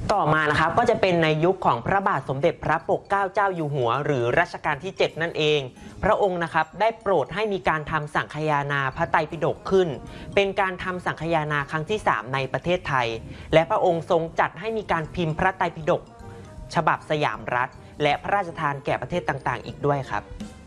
ต่อมานะครับก็จะเป็นในยุคของพระบาทสมเด็จพระปกเกล้าเจ้าอยู่หัวหรือรัชกาลที่7นั่นเองพระองค์นะครับได้โปรดให้มีการทำสังคายนาพระไตรปิฎกขึ้นเป็นการทำสังคายนาครั้งที่3ในประเทศไทยและพระองค์ทรงจัดให้มีการพิมพ์พระไตรปิฎกฉบับสยามรัฐและพระราชทานแก่ประเทศต่างๆอีกด้วยครับ